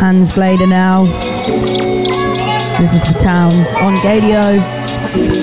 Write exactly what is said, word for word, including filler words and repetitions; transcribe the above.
Hans Blader now. This is The Town on Gadio.